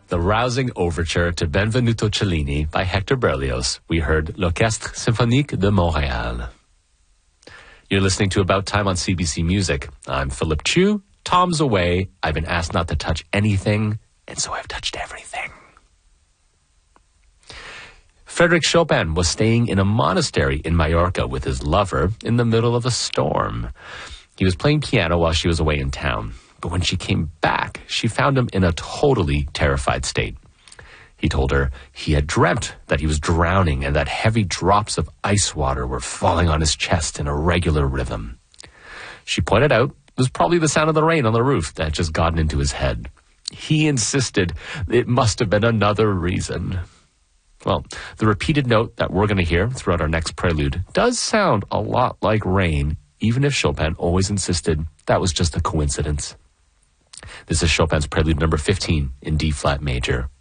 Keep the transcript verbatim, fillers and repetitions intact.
the rousing overture to Benvenuto Cellini by Hector Berlioz. We heard L'Orchestre Symphonique de Montréal. You're listening to About Time on C B C Music. I'm Philip Chu. Tom's away. I've been asked not to touch anything, and so I've touched everything. Frédéric Chopin was staying in a monastery in Mallorca with his lover in the middle of a storm. He was playing piano while she was away in town, but when she came back, she found him in a totally terrified state. He told her he had dreamt that he was drowning and that heavy drops of ice water were falling on his chest in a regular rhythm. She pointed out it was probably the sound of the rain on the roof that had just gotten into his head. He insisted it must have been another reason. Well, the repeated note that we're going to hear throughout our next prelude does sound a lot like rain, even if Chopin always insisted that was just a coincidence. This is Chopin's Prelude number fifteen in D-flat major.